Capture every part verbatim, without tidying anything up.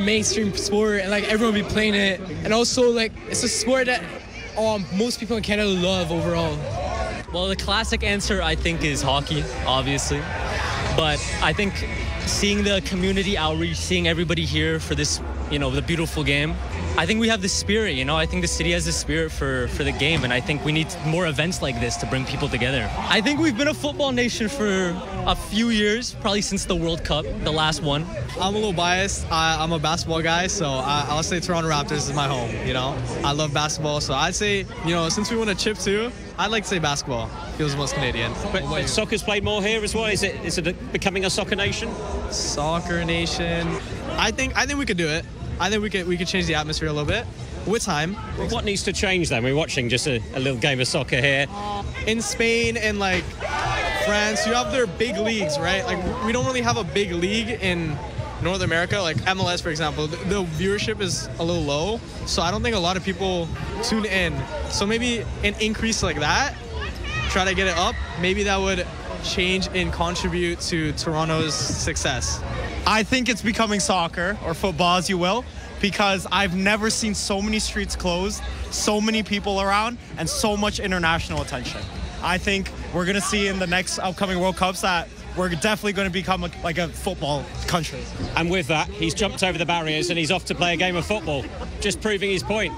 mainstream sport and like everyone will be playing it. And also like it's a sport that um, most people in Canada love overall. Well, the classic answer I think is hockey, obviously. But I think seeing the community outreach, seeing everybody here for this, you know, the beautiful game, I think we have the spirit, you know. I think the city has the spirit for, for the game, and I think we need more events like this to bring people together. I think we've been a football nation for a few years, probably since the World Cup, the last one. I'm a little biased. I, I'm a basketball guy, so I, I'll say Toronto Raptors is my home, you know. I love basketball, so I'd say, you know, since we won a chip too, I'd like to say basketball. Feels the most Canadian. But, but soccer's played more here as well. Is it is it becoming a soccer nation? Soccer nation. I think I think we could do it. I think we could we could change the atmosphere a little bit with time. What needs to change then? We're watching just a, a little game of soccer here. In Spain and like France, you have their big leagues, right? Like we don't really have a big league in North America, like M L S, for example. The, the viewership is a little low, so I don't think a lot of people tune in. So maybe an increase like that, try to get it up. Maybe that would change and contribute to Toronto's success. I think it's becoming soccer, or football as you will, because I've never seen so many streets closed, so many people around, and so much international attention. I think we're going to see in the next upcoming World Cups that we're definitely going to become a, like a football country. And with that, he's jumped over the barriers and he's off to play a game of football, just proving his point.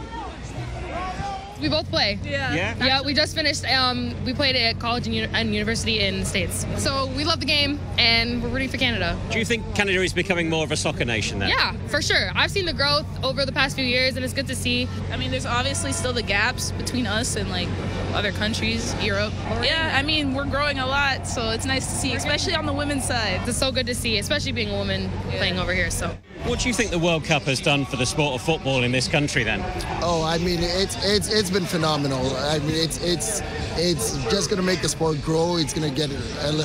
We both play. Yeah. Yeah. Yeah. We just finished. Um, we played at college and, uni- and university in the States. So we love the game, and we're rooting for Canada. Do you think Canada is becoming more of a soccer nation then? Yeah, for sure. I've seen the growth over the past few years, and it's good to see. I mean, there's obviously still the gaps between us and like other countries, Europe. Yeah, I mean, we're growing a lot, so it's nice to see, especially on the women's side. It's so good to see, especially being a woman yeah. playing over here. So. What do you think the World Cup has done for the sport of football in this country then? Oh, I mean, it's it's it's been phenomenal. I mean, it's it's it's just going to make the sport grow. It's going to get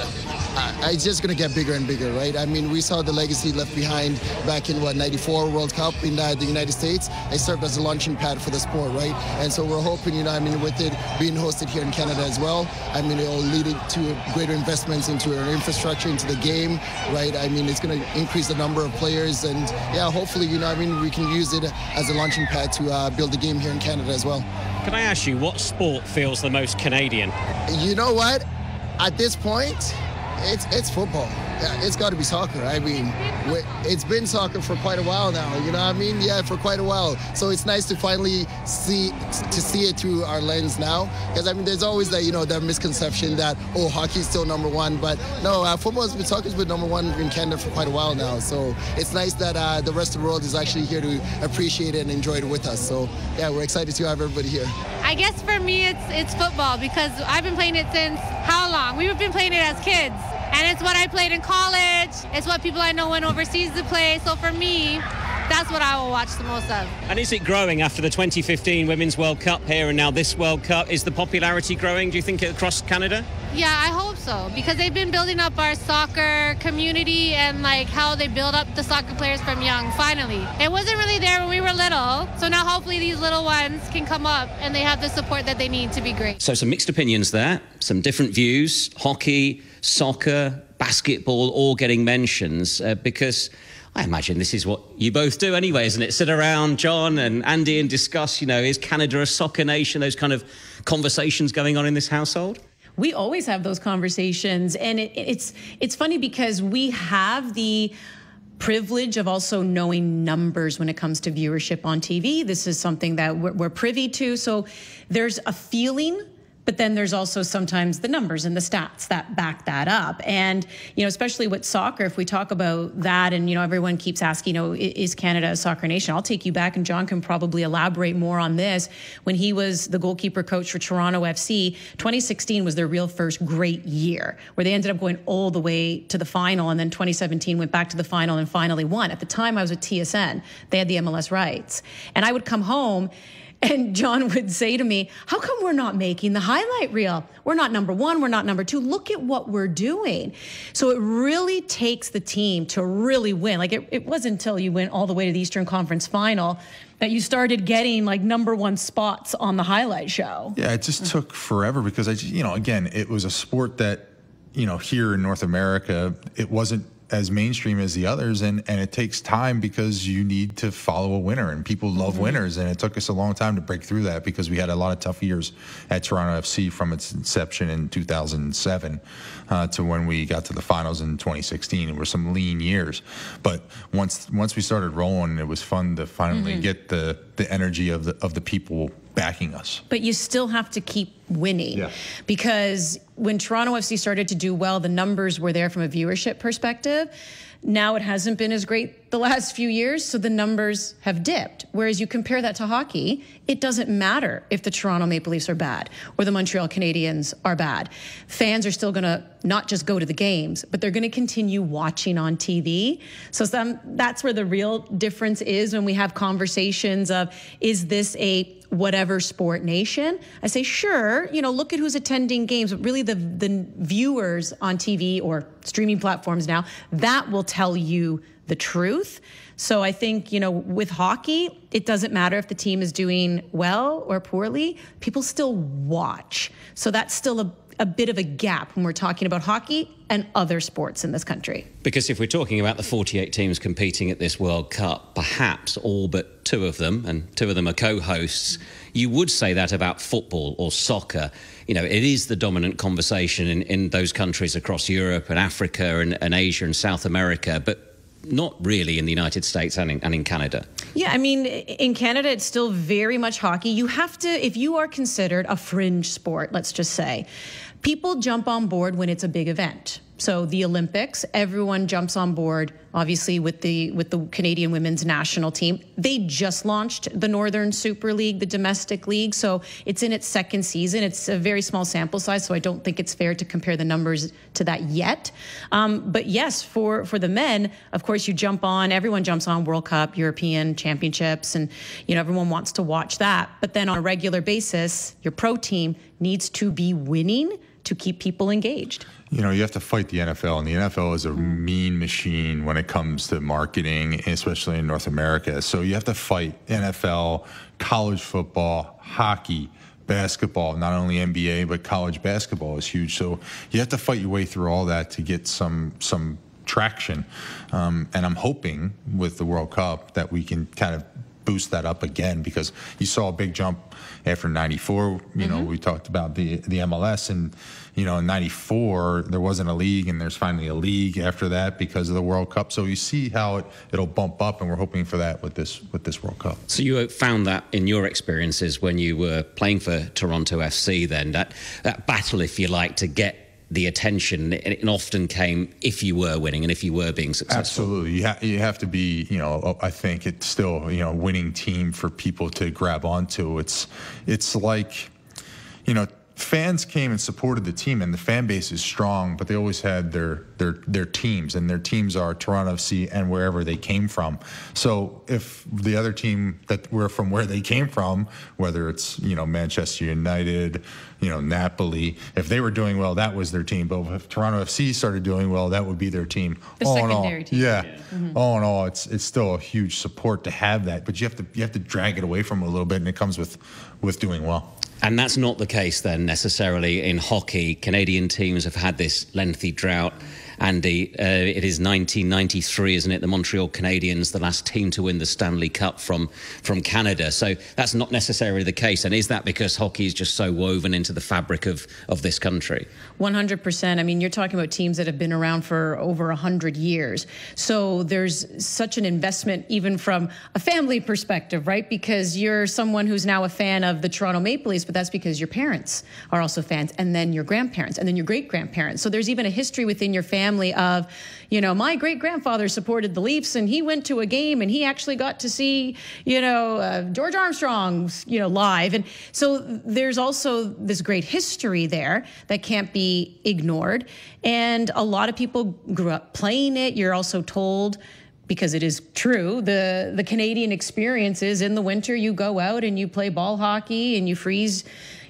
uh, it's just going to get bigger and bigger, right? I mean, we saw the legacy left behind back in what ninety-four World Cup in uh, the United States. It served as a launching pad for the sport, right? And so we're hoping, you know, I mean, with it being hosted here in Canada as well, I mean, it will lead to greater investments into our infrastructure, into the game, right? I mean, it's going to increase the number of players, and yeah, hopefully, you know, I mean, we can use it as a launching pad to uh, build the game here in Canada as well. Can I ask you, what sport feels the most Canadian? You know what? At this point, it's it's football. It's got to be soccer. I mean, it's been soccer for quite a while now. You know what I mean? Yeah, for quite a while. So it's nice to finally see to see it through our lens now. Because I mean, there's always that you know that misconception that oh, hockey's still number one, but no, uh, football's been soccer's been number one in Canada for quite a while now. So it's nice that uh, the rest of the world is actually here to appreciate it and enjoy it with us. So yeah, we're excited to have everybody here. I guess for me, it's it's football because I've been playing it since how long? We've been playing it as kids. And it's what I played in college. It's what people I know went overseas to play. So for me, that's what I will watch the most of. And is it growing after the twenty fifteen Women's World Cup here and now this World Cup? Is the popularity growing, do you think, across Canada? Yeah, I hope so. Because they've been building up our soccer community and like how they build up the soccer players from young, finally. It wasn't really there when we were little. So now hopefully these little ones can come up and they have the support that they need to be great. So some mixed opinions there, some different views, hockey, soccer, basketball, all getting mentions uh, because I imagine this is what you both do anyway, isn't it? Sit around, John and Andy, and discuss, you know, is Canada a soccer nation? Those kind of conversations going on in this household? We always have those conversations. And it, it's it's funny because we have the privilege of also knowing numbers when it comes to viewership on T V. This is something that we're, we're privy to. So there's a feeling. But then there's also sometimes the numbers and the stats that back that up. And, you know, especially with soccer, if we talk about that and, you know, everyone keeps asking, you know, is Canada a soccer nation? I'll take you back, and John can probably elaborate more on this. When he was the goalkeeper coach for Toronto F C, twenty sixteen was their real first great year, where they ended up going all the way to the final. And then twenty seventeen went back to the final and finally won. At the time, I was with T S N. They had the M L S rights. And I would come home, and John would say to me, how come we're not making the highlight reel? We're not number one. We're not number two. Look at what we're doing. So it really takes the team to really win. Like it, it wasn't until you went all the way to the Eastern Conference final that you started getting like number one spots on the highlight show. Yeah, it just took forever because, I, you know, again, it was a sport that, you know, here in North America, it wasn't as mainstream as the others, and, and it takes time because you need to follow a winner, and people love mm-hmm. winners, and it took us a long time to break through that because we had a lot of tough years at Toronto F C from its inception in two thousand seven uh, to when we got to the finals in twenty sixteen. It were some lean years, but once once we started rolling, it was fun to finally mm-hmm. get the the energy of the of the people backing us. But you still have to keep winning yeah. because when Toronto F C started to do well, the numbers were there from a viewership perspective. Now it hasn't been as great the last few years, so the numbers have dipped. Whereas you compare that to hockey, it doesn't matter if the Toronto Maple Leafs are bad or the Montreal Canadiens are bad. Fans are still going to not just go to the games, but they're going to continue watching on T V. So some, that's where the real difference is when we have conversations of, is this a whatever sport nation? I say, sure, you know, look at who's attending games, but really the, the viewers on T V or streaming platforms now, that will tell you the truth. So I think, you know, with hockey, it doesn't matter if the team is doing well or poorly, people still watch. So that's still a, a bit of a gap when we're talking about hockey and other sports in this country. Because if we're talking about the forty-eight teams competing at this World Cup, perhaps all but two of them, and two of them are co-hosts, you would say that about football or soccer. You know, it is the dominant conversation in, in those countries across Europe and Africa and, and Asia and South America, but not really in the United States and in, and in Canada. Yeah, I mean, in Canada, it's still very much hockey. You have to, if you are considered a fringe sport, let's just say, people jump on board when it's a big event. So the Olympics, everyone jumps on board, obviously, with the with the Canadian women's national team. They just launched the Northern Super League, the domestic league. So it's in its second season. It's a very small sample size, so I don't think it's fair to compare the numbers to that yet. Um, but yes, for, for the men, of course, you jump on, everyone jumps on World Cup, European championships, and you know everyone wants to watch that. But then on a regular basis, your pro team needs to be winning to keep people engaged. You know, you have to fight the N F L, and the N F L is a mean machine when it comes to marketing, especially in North America. So you have to fight N F L, college football, hockey, basketball. Not only N B A, but college basketball is huge. So you have to fight your way through all that to get some some traction. Um, and I'm hoping with the World Cup that we can kind of boost that up again, because you saw a big jump after ninety-four. You mm-hmm. know, we talked about the the M L S, and you know, in ninety-four there wasn't a league, and there's finally a league after that because of the World Cup. So you see how it, it'll bump up, and we're hoping for that with this with this World Cup. So you found that in your experiences when you were playing for Toronto F C, then that that battle, if you like, to get the attention, it often came if you were winning and if you were being successful. Absolutely. You, ha- you have to be, you know, I think it's still, you know, a winning team for people to grab onto. It's, it's like, you know, fans came and supported the team, and the fan base is strong, but they always had their their their teams, and their teams are Toronto F C and wherever they came from. So if the other team that were from where they came from, whether it's, you know, Manchester United, you know, Napoli, if they were doing well, that was their team. But if Toronto F C started doing well, that would be their team. The all secondary in all, team. Yeah. yeah. Mm-hmm. All in all, it's it's still a huge support to have that, but you have to you have to drag it away from it a little bit, and it comes with with doing well. And that's not the case then necessarily in hockey. Canadian teams have had this lengthy drought. Andy, uh, it is nineteen ninety-three, isn't it? The Montreal Canadiens, the last team to win the Stanley Cup from from Canada. So that's not necessarily the case. And is that because hockey is just so woven into the fabric of, of this country? one hundred percent. I mean, you're talking about teams that have been around for over one hundred years. So there's such an investment even from a family perspective, right? Because you're someone who's now a fan of the Toronto Maple Leafs, but that's because your parents are also fans, and then your grandparents, and then your great-grandparents. So there's even a history within your family of, you know, my great-grandfather supported the Leafs, and he went to a game, and he actually got to see, you know, uh, George Armstrong's, you know, live. And so there's also this great history there that can't be ignored. And a lot of people grew up playing it. You're also told, because it is true, the, the Canadian experience is in the winter, you go out and you play ball hockey and you freeze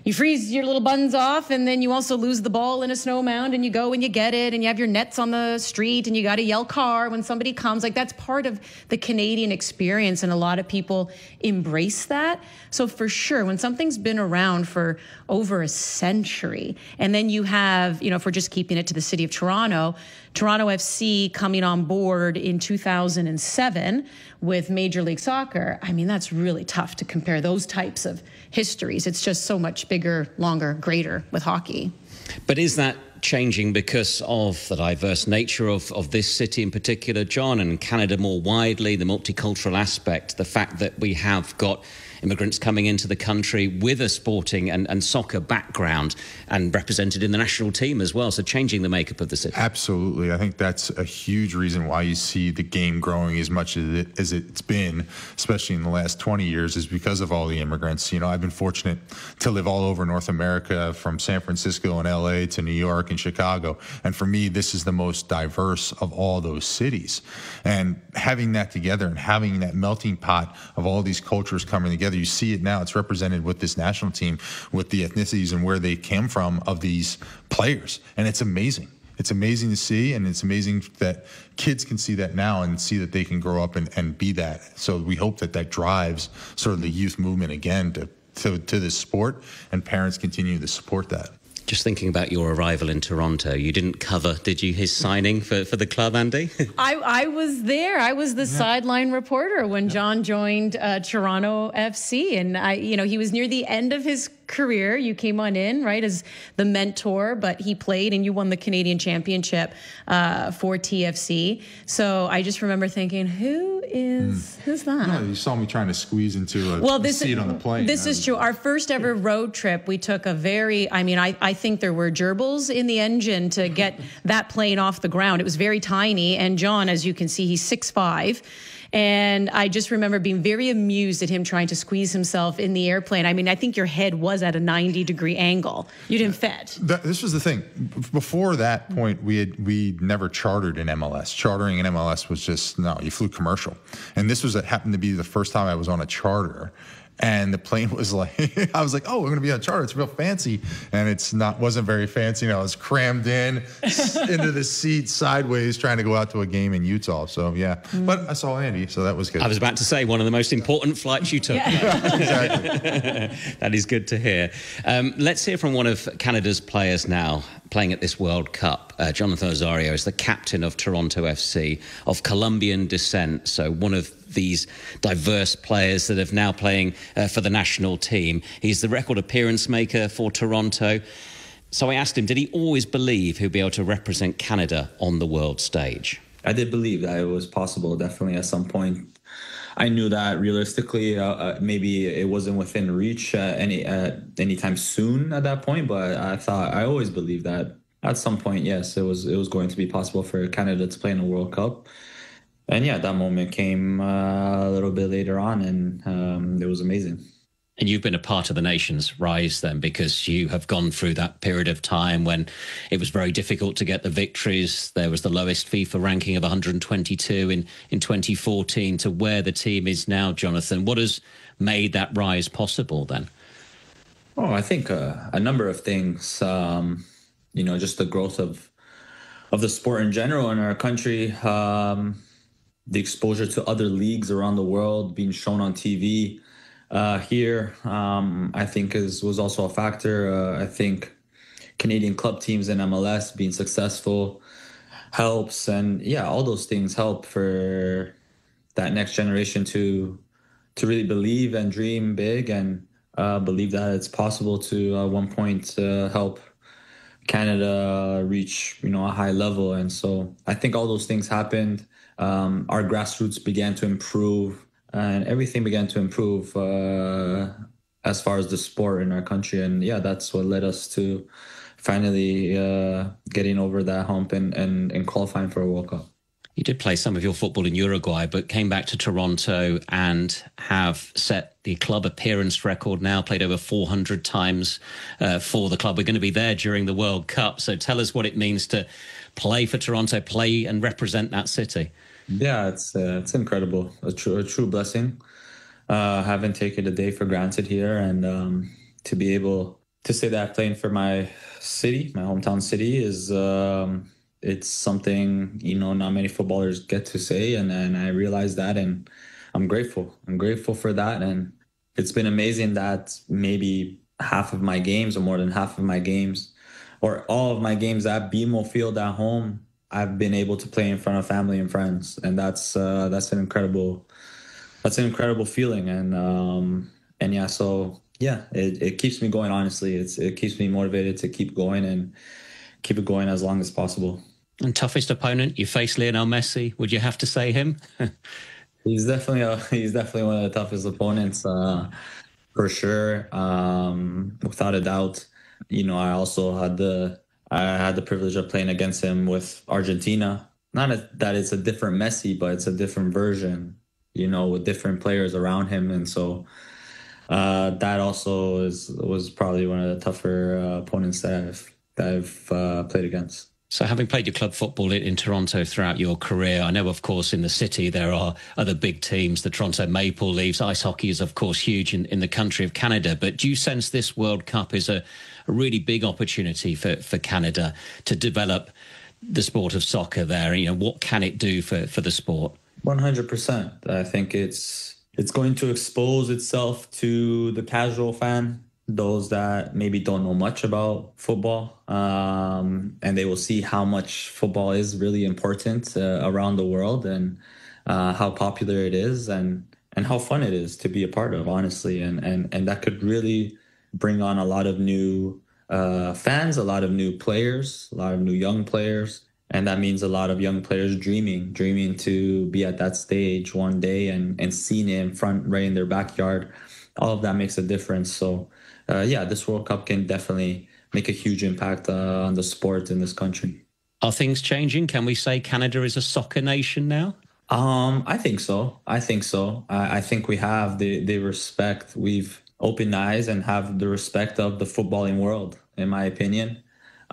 you freeze your little buns off, and then you also lose the ball in a snow mound, and you go and you get it, and you have your nets on the street, and you got to yell car when somebody comes. Like, that's part of the Canadian experience, and a lot of people embrace that. So for sure, when something's been around for over a century, and then you have, you know, if we're just keeping it to the city of Toronto, Toronto F C coming on board in two thousand seven with Major League Soccer, I mean, that's really tough to compare those types of histories. It's just so much bigger, longer, greater with hockey. But is that changing because of the diverse nature of, of this city in particular, John, and Canada more widely, the multicultural aspect, the fact that we have got immigrants coming into the country with a sporting and, and soccer background and represented in the national team as well, so changing the makeup of the city? Absolutely. I think that's a huge reason why you see the game growing as much as, it, as it's been, especially in the last twenty years, is because of all the immigrants. You know, I've been fortunate to live all over North America, from San Francisco and L A to New York and Chicago. And for me, this is the most diverse of all those cities. And having that together and having that melting pot of all these cultures coming together, you see it now. It's represented with this national team, with the ethnicities and where they came from of these players. And it's amazing. It's amazing to see, and it's amazing that kids can see that now and see that they can grow up and, and be that. So we hope that that drives sort of the youth movement again to, to, to this sport, and parents continue to support that. Just thinking about your arrival in Toronto, you didn't cover, did you, his signing for, for the club, Andy? I, I was there. I was the yeah. sideline reporter when yeah. John joined uh, Toronto F C. And, I, you know, he was near the end of his career. You came on in, right, as the mentor, but he played and you won the Canadian Championship uh, for T F C. So I just remember thinking, who is, mm. who's that? No, you saw me trying to squeeze into a, well, a this, seat on the plane. This is true. Our first ever road trip, we took a very, I mean, I, I think there were gerbils in the engine to get that plane off the ground. It was very tiny. And John, as you can see, he's six five. And I just remember being very amused at him trying to squeeze himself in the airplane. I mean, I think your head was at a ninety degree angle. You didn't fit. That, this was the thing. Before that point, we had we never chartered in M L S. Chartering in M L S was just, no, you flew commercial. And this was happened to be the first time I was on a charter. And the plane was like, I was like, oh, we're going to be on a charter. It's real fancy. And it's not, wasn't very fancy. You know, I was crammed in into the seat sideways trying to go out to a game in Utah. So, yeah. Mm. But I saw Andy, so that was good. I was about to say, one of the most important flights you took. Yeah. Exactly. That is good to hear. Um, let's hear from one of Canada's players now playing at this World Cup. Uh, Jonathan Osorio is the captain of Toronto F C, of Colombian descent. So one of these diverse players that are now playing uh, for the national team. He's the record appearance maker for Toronto. So I asked him, did he always believe he'd be able to represent Canada on the world stage? I did believe that it was possible, definitely at some point. I knew that realistically, uh, uh, maybe it wasn't within reach uh, any uh, anytime soon at that point, but I thought, I always believed that at some point, yes, it was it was going to be possible for Canada to play in a World Cup. And yeah, that moment came uh, a little bit later on, and um, it was amazing. And you've been a part of the nation's rise then, because you have gone through that period of time when it was very difficult to get the victories. There was the lowest FIFA ranking of one hundred twenty-two in, in twenty fourteen to where the team is now, Jonathan. What has made that rise possible then? Oh, I think uh, a number of things. Um, you know, just the growth of of the sport in general in our country. Um, the exposure to other leagues around the world being shown on T V uh, here, um, I think is was also a factor. Uh, I think Canadian club teams in M L S being successful helps. And yeah, all those things help for that next generation to to really believe and dream big and uh, believe that it's possible to at uh, one point uh, help Canada reach, you know, a high level. And so I think all those things happened. Um, our grassroots began to improve, and everything began to improve uh, as far as the sport in our country. And yeah, that's what led us to finally uh, getting over that hump and, and, and qualifying for a World Cup. You did play some of your football in Uruguay, but came back to Toronto and have set the club appearance record now, played over four hundred times uh, for the club. We're going to be there during the World Cup. So tell us what it means to play for Toronto, play and represent that city. Yeah, it's uh, it's incredible. A true, a true blessing. Uh, haven't taken a day for granted here, and um, to be able to say that playing for my city, my hometown city, is um, it's something, you know, not many footballers get to say. And, and I realized that, and I'm grateful. I'm grateful for that. And it's been amazing that maybe half of my games, or more than half of my games, or all of my games at B M O Field at home, I've been able to play in front of family and friends. And that's uh, that's an incredible, that's an incredible feeling. And um, and yeah, so yeah, it, it keeps me going, honestly. It's It keeps me motivated to keep going and keep it going as long as possible. And toughest opponent, you face Lionel Messi. Would you have to say him? He's definitely a, he's definitely one of the toughest opponents, uh, for sure, um, without a doubt. You know, I also had the I had the privilege of playing against him with Argentina. Not a, that it's a different Messi, but it's a different version. You know, with different players around him, and so uh, that also is was probably one of the tougher uh, opponents that I've that I've uh, played against. So having played your club football in, in Toronto throughout your career, I know, of course, in the city there are other big teams. The Toronto Maple Leafs. Ice hockey is, of course, huge in, in the country of Canada. But do you sense this World Cup is a, a really big opportunity for, for Canada to develop the sport of soccer there? You know, what can it do for, for the sport? one hundred percent. I think it's it's going to expose itself to the casual fan, those that maybe don't know much about football, um, and they will see how much football is really important uh, around the world, and uh, how popular it is, and and how fun it is to be a part of, honestly. And and and that could really bring on a lot of new uh, fans, a lot of new players, a lot of new young players. And that means a lot of young players dreaming, dreaming to be at that stage one day and, and seeing it in front, right in their backyard. All of that makes a difference. So, uh, yeah, this World Cup can definitely make a huge impact uh, on the sport in this country. Are things changing? Can we say Canada is a soccer nation now? Um, I think so. I think so. I, I think we have the, the respect. We've opened eyes and have the respect of the footballing world, in my opinion.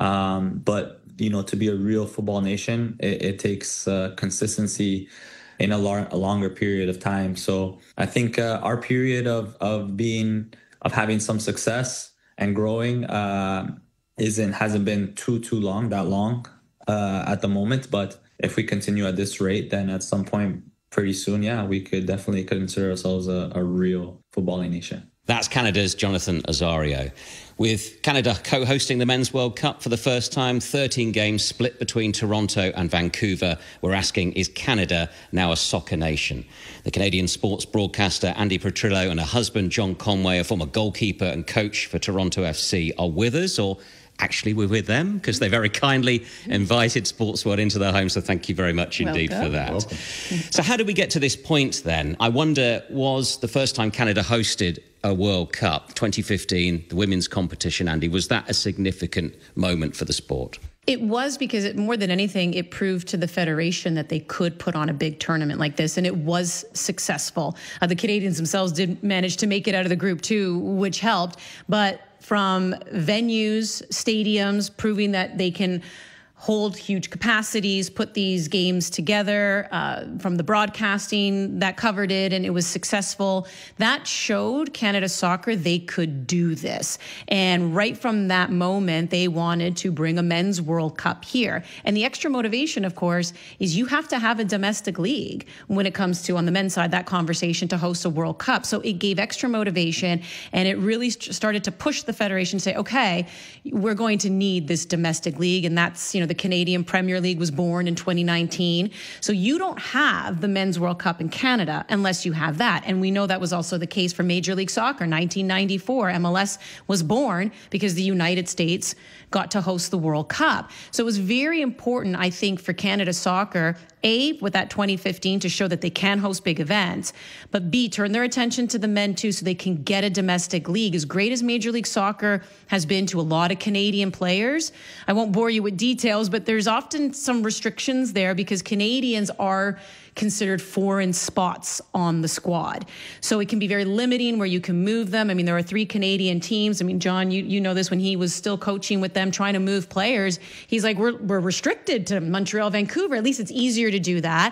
Um, but, you know, to be a real football nation, it, it takes uh, consistency in a, lar- a longer period of time. So I think uh, our period of, of being, of having some success and growing uh, isn't, hasn't been too, too long, that long uh, at the moment. But if we continue at this rate, then at some point pretty soon, yeah, we could definitely consider ourselves a, a real footballing nation. That's Canada's Jonathan Osorio. With Canada co-hosting the Men's World Cup for the first time, thirteen games split between Toronto and Vancouver, we're asking, is Canada now a soccer nation? The Canadian sports broadcaster Andy Petrillo and her husband John Conway, a former goalkeeper and coach for Toronto F C, are with us, or actually we're with them, because they very kindly invited Sportsworld into their home. So thank you very much indeed Welcome. for that. Welcome. So how did we get to this point then? I wonder, was the first time Canada hosted a World Cup, twenty fifteen, the women's competition, Andy, was that a significant moment for the sport? It was, because it, more than anything, it proved to the Federation that they could put on a big tournament like this, and it was successful. Uh, the Canadians themselves did manage to make it out of the group too, which helped. But from venues, stadiums, proving that they can hold huge capacities, put these games together, uh, from the broadcasting that covered it, and it was successful. That showed Canada Soccer they could do this. And right from that moment, they wanted to bring a men's World Cup here. And the extra motivation, of course, is you have to have a domestic league when it comes to, on the men's side, that conversation to host a World Cup. So it gave extra motivation, and it really st- started to push the Federation to say, okay, we're going to need this domestic league. And that's, you know, the Canadian Premier League was born in twenty nineteen. So you don't have the Men's World Cup in Canada unless you have that. And we know that was also the case for Major League Soccer. nineteen ninety-four, M L S was born because the United States got to host the World Cup. So it was very important, I think, for Canada Soccer, A, with that twenty fifteen, to show that they can host big events, but B, turn their attention to the men too, so they can get a domestic league. As great as Major League Soccer has been to a lot of Canadian players, I won't bore you with details, but there's often some restrictions there because Canadians are considered foreign spots on the squad. So it can be very limiting where you can move them. I mean, there are three Canadian teams. I mean, John, you, you know this, when he was still coaching with them, trying to move players, he's like, we're, we're restricted to Montreal, Vancouver. At least it's easier to do that.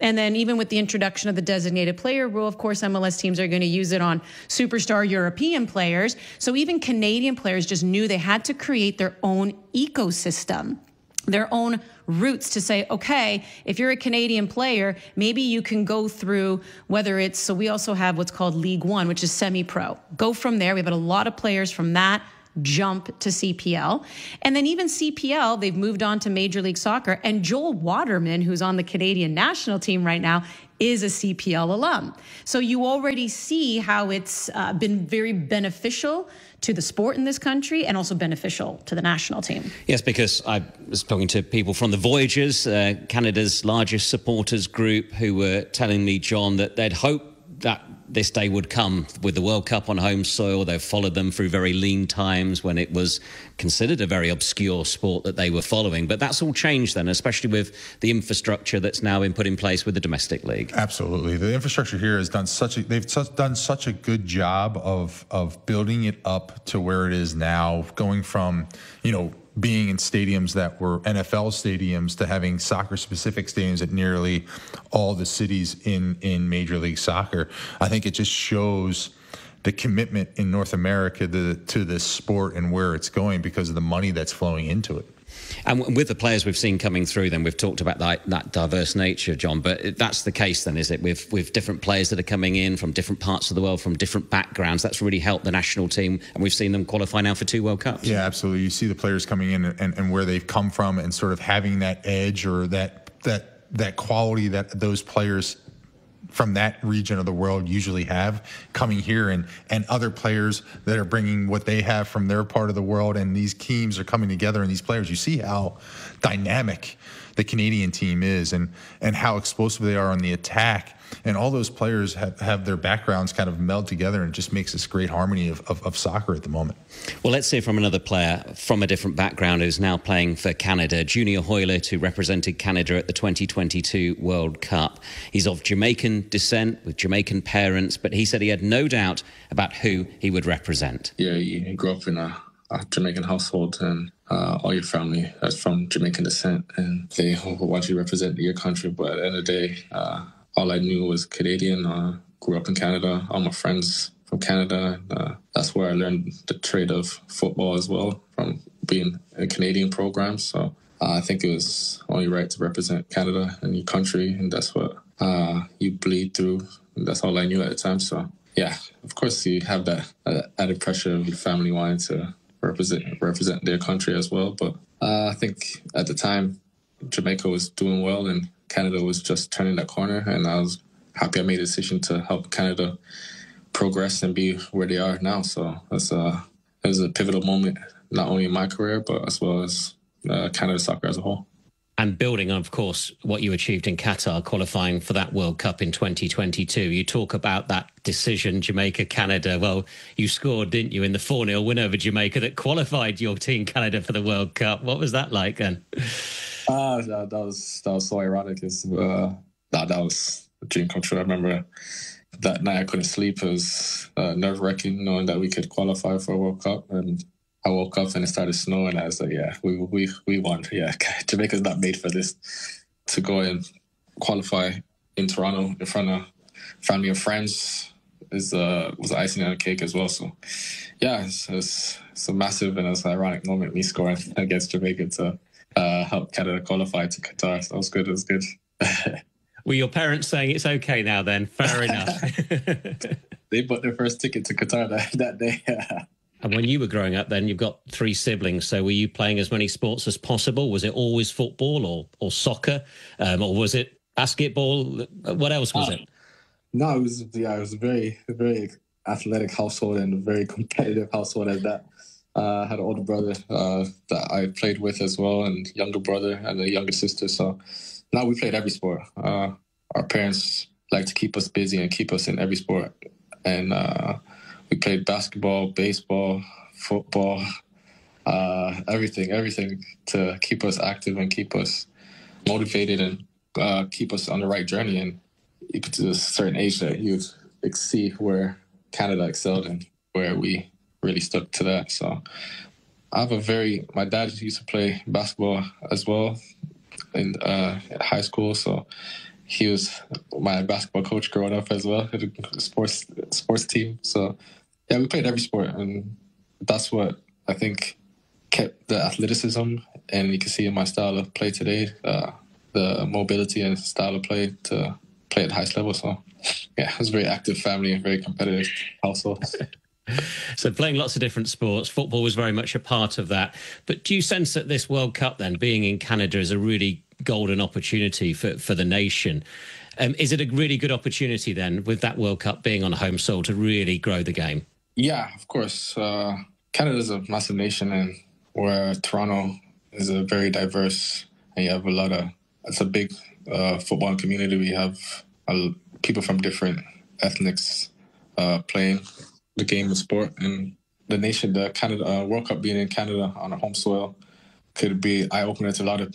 And then even with the introduction of the designated player rule, of course, M L S teams are going to use it on superstar European players. So even Canadian players just knew they had to create their own ecosystem, their own routes to say, okay, if you're a Canadian player, maybe you can go through whether it's, so we also have what's called League One, which is semi-pro. Go from there. We've had a lot of players from that jump to C P L. And then even C P L, they've moved on to Major League Soccer. And Joel Waterman, who's on the Canadian national team right now, is a C P L alum. So you already see how it's uh, been very beneficial to the sport in this country and also beneficial to the national team. Yes, because I was talking to people from the Voyagers, uh, Canada's largest supporters group, who were telling me, John, that they'd hoped that this day would come with the World Cup on home soil. They've followed them through very lean times when it was considered a very obscure sport that they were following. But that's all changed then, especially with the infrastructure that's now been put in place with the domestic league. Absolutely. The infrastructure here has done such a, they've su- done such a good job of, of building it up to where it is now, going from, you know, being in stadiums that were N F L stadiums to having soccer-specific stadiums at nearly all the cities in, in Major League Soccer. I think it just shows the commitment in North America to, to this sport and where it's going because of the money that's flowing into it. And with the players we've seen coming through, then we've talked about that, that diverse nature, John. But that's the case, then, is it? With with different players that are coming in from different parts of the world, from different backgrounds, that's really helped the national team, and we've seen them qualify now for two World Cups. Yeah, absolutely. You see the players coming in and, and where they've come from, and sort of having that edge or that that that quality that those players from that region of the world usually have coming here, and and other players that are bringing what they have from their part of the world, and these teams are coming together, and these players, you see how dynamic the Canadian team is and and how explosive they are on the attack, and all those players have, have their backgrounds kind of meld together, and it just makes this great harmony of, of, of soccer at the moment. Well, let's hear from another player from a different background who's now playing for Canada, Junior Hoilett, who represented Canada at the twenty twenty-two World Cup. He's of Jamaican descent with Jamaican parents, but he said he had no doubt about who he would represent. Yeah, you grew up in a, a Jamaican household, and uh, all your family is from Jamaican descent, and they want you to represent your country. But at the end of the day, uh, all I knew was Canadian. Uh, grew up in Canada. All my friends from Canada. Uh, that's where I learned the trade of football as well, from being in Canadian programs. So uh, I think it was only right to represent Canada and your country, and that's what uh, you bleed through. And that's all I knew at the time. So yeah, of course you have that uh, added pressure of your family wanting to represent represent their country as well. But uh, I think at the time Jamaica was doing well and Canada was just turning that corner, and I was happy I made a decision to help Canada progress and be where they are now. So that's a, it was a pivotal moment, not only in my career, but as well as uh, Canada soccer as a whole. And building on, of course, what you achieved in Qatar, qualifying for that World Cup in twenty twenty-two. You talk about that decision, Jamaica, Canada. Well, you scored, didn't you, in the four nil win over Jamaica that qualified your team, Canada, for the World Cup. What was that like then? Uh, that, that was that was so ironic. It's, uh, that, that was a dream come true. I remember that night I couldn't sleep. It was uh, nerve-wracking knowing that we could qualify for a World Cup. And I woke up and it started snowing. I was like, yeah, we we we won. Yeah, Jamaica's not made for this. To go and qualify in Toronto in front of family and friends is uh, was icing on the cake as well. So, yeah, it's, it's, it's a massive and it's an ironic moment, me scoring against Jamaica to uh, help Canada qualify to Qatar. So that was good. It was good. Were your parents saying it's okay now then? Fair enough. They bought their first ticket to Qatar that, that day. And when you were growing up then, you've got three siblings. So were you playing as many sports as possible? Was it always football or, or soccer? Um, or was it basketball? What else was uh, it? No, it was, yeah, it was a very, very athletic household and a very competitive household at that. Uh, I had an older brother uh, that I played with as well, and younger brother and a younger sister. So now we played every sport. Uh, our parents like to keep us busy and keep us in every sport. And uh, we played basketball, baseball, football, uh, everything, everything to keep us active and keep us motivated and uh, keep us on the right journey. And you get to a certain age that you see where Canada excelled and where we really stuck to that. So I have a very, my dad used to play basketball as well in uh, high school. So he was my basketball coach growing up as well, at a sports sports team. So yeah, we played every sport, and that's what I think kept the athleticism, and you can see in my style of play today, uh, the mobility and style of play to play at the highest level. So yeah, it was a very active family, a very competitive household. So playing lots of different sports, football was very much a part of that. But do you sense that this World Cup then, being in Canada, is a really golden opportunity for, for the nation? Um, is it a really good opportunity then, with that World Cup being on home soil, to really grow the game? Yeah, of course. Uh, Canada is a massive nation, and where Toronto is a very diverse, and you have a lot of, it's a big uh, football community. We have uh, people from different ethnics uh, playing the game of sport, and the nation, the Canada uh, World Cup being in Canada on a home soil could be eye-opener to a lot of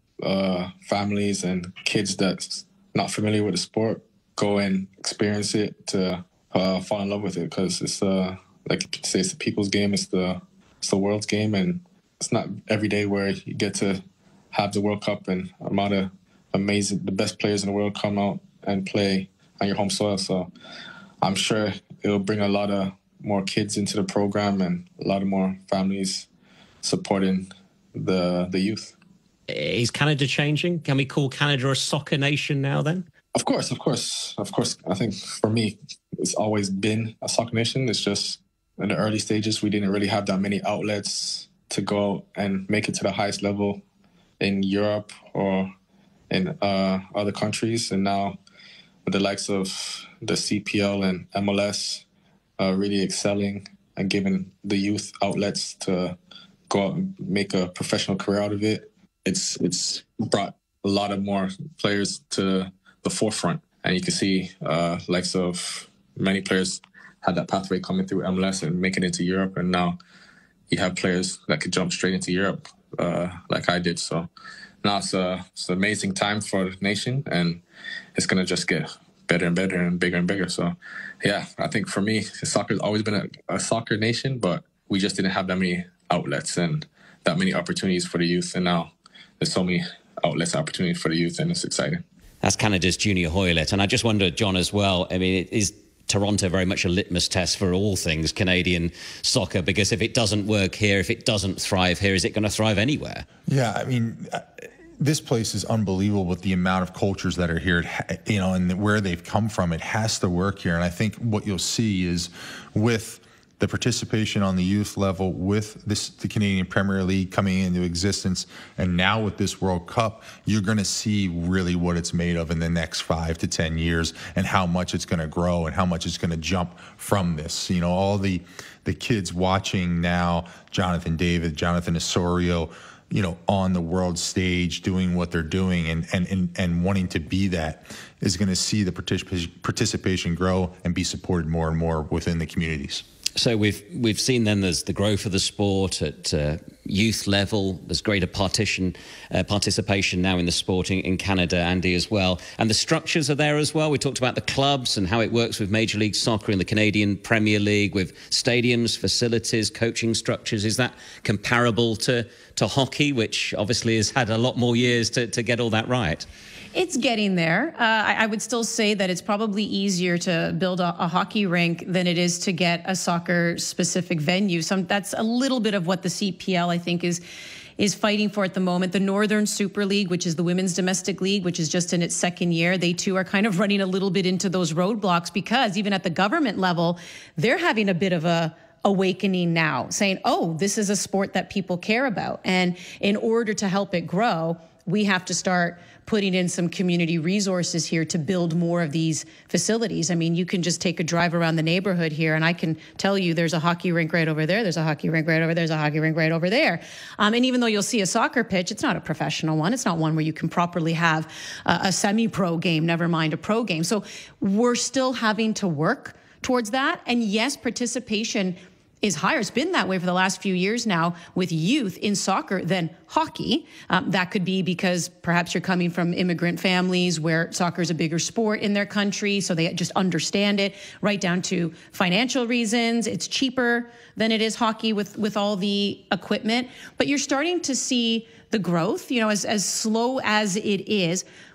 uh, families and kids that's not familiar with the sport. Go and experience it to uh, fall in love with it, because it's uh, like you say, it's the people's game, it's the it's the world's game, and it's not every day where you get to have the World Cup and amount of amazing, the best players in the world come out and play on your home soil. So I'm sure it'll bring a lot of more kids into the program and a lot of more families supporting the the youth. Is Canada changing? Can we call Canada a soccer nation now then? Of course, of course, of course. I think for me, it's always been a soccer nation. It's just in the early stages, we didn't really have that many outlets to go and make it to the highest level in Europe or in uh, other countries. And now with the likes of the C P L and M L S uh, really excelling and giving the youth outlets to go out and make a professional career out of it, it's it's brought a lot of more players to the forefront. And you can see uh, likes of many players had that pathway coming through M L S and making it into Europe. And now you have players that could jump straight into Europe uh, like I did. So now it's, a, it's an amazing time for the nation, and it's going to just get better and better and bigger and bigger. So, yeah, I think for me, soccer has always been a, a soccer nation, but we just didn't have that many outlets and that many opportunities for the youth. And now there's so many outlets, opportunities for the youth, and it's exciting. That's Canada's Junior Hoylett. And I just wonder, John, as well, I mean, is Toronto very much a litmus test for all things Canadian soccer? Because if it doesn't work here, if it doesn't thrive here, is it going to thrive anywhere? Yeah, I mean, this place is unbelievable with the amount of cultures that are here, you know, and where they've come from. It has to work here. And I think what you'll see is with the participation on the youth level, with this, the Canadian Premier League coming into existence, and now with this World Cup, you're going to see really what it's made of in the next five to ten years, and how much it's going to grow and how much it's going to jump from this. You know, all the the kids watching now, Jonathan David, Jonathan Osorio, you know, on the world stage doing what they're doing and and and, and wanting to be that, is going to see the participation participation grow and be supported more and more within the communities. So we've we've seen then there's the growth of the sport at uh, youth level. There's greater partition uh, participation now in the sport in, in Canada, Andy, as well. And the structures are there as well. We talked about the clubs and how it works with Major League Soccer and the Canadian Premier League, with stadiums, facilities, coaching structures. Is that comparable to, to hockey, which obviously has had a lot more years to, to get all that right? It's getting there. Uh, I, I would still say that it's probably easier to build a, a hockey rink than it is to get a soccer-specific venue. Some that's a little bit of what the C P L, I think, is is fighting for at the moment. The Northern Super League, which is the women's domestic league, which is just in its second year, they too are kind of running a little bit into those roadblocks, because even at the government level, they're having a bit of a awakening now, saying, oh, this is a sport that people care about. And in order to help it grow, we have to start putting in some community resources here to build more of these facilities. I mean, you can just take a drive around the neighborhood here, and I can tell you there's a hockey rink right over there, there's a hockey rink right over there, there's a hockey rink right over there. Um, and even though you'll see a soccer pitch, it's not a professional one. It's not one where you can properly have uh, a semi-pro game, never mind a pro game. So we're still having to work towards that. And yes, participation is higher. It's been that way for the last few years now with youth in soccer than hockey. Um, that could be because perhaps you're coming from immigrant families where soccer is a bigger sport in their country, so they just understand it, right down to financial reasons. It's cheaper than it is hockey with, with all the equipment. But you're starting to see the growth, you know, as, as slow as it is.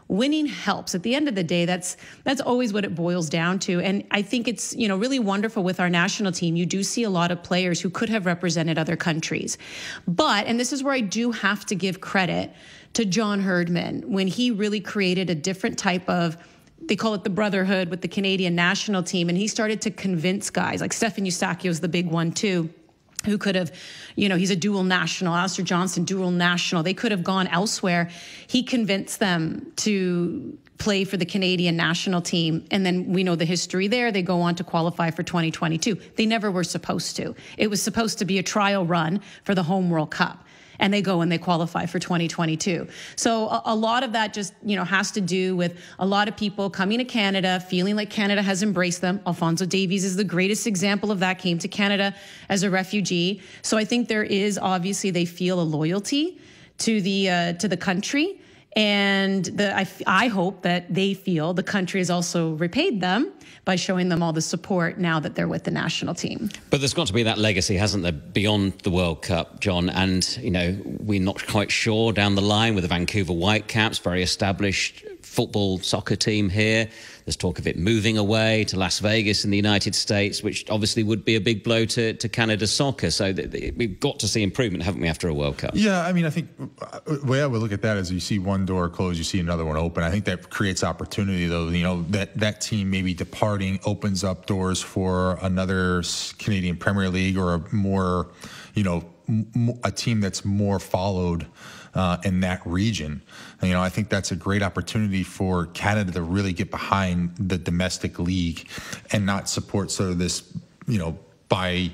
winning helps. At the end of the day, that's that's always what it boils down to. And I think it's, you know, really wonderful with our national team. You do see a lot of players who could have represented other countries. But, and this is where I do have to give credit to John Herdman, when he really created a different type of, they call it the brotherhood with the Canadian national team. And he started to convince guys, like Stefan Eustáquio is the big one too, who could have, you know, he's a dual national, Alistair Johnston, dual national. They could have gone elsewhere. He convinced them to play for the Canadian national team. And then we know the history there. They go on to qualify for twenty twenty-two. They never were supposed to. It was supposed to be a trial run for the home World Cup. And they go and they qualify for twenty twenty-two. So a, a lot of that just, you know, has to do with a lot of people coming to Canada, feeling like Canada has embraced them. Alphonso Davies is the greatest example of that, came to Canada as a refugee. So I think there is, obviously, they feel a loyalty to the uh, to the country. And the, I, I hope that they feel the country has also repaid them by showing them all the support now that they're with the national team. But there's got to be that legacy, hasn't there, beyond the World Cup, John? And, you know, we're not quite sure down the line with the Vancouver Whitecaps, very established football, soccer team here. There's talk of it moving away to Las Vegas in the United States, which obviously would be a big blow to, to Canada's soccer. So th- th- we've got to see improvement, haven't we, after a World Cup? Yeah, I mean, I think the way I would look at that is you see one door close, you see another one open. I think that creates opportunity, though. You know, that, that team maybe departing opens up doors for another Canadian Premier League or a more, you know, m- a team that's more followed Uh, in that region. And, you know, I think that's a great opportunity for Canada to really get behind the domestic league and not support sort of this, you know, by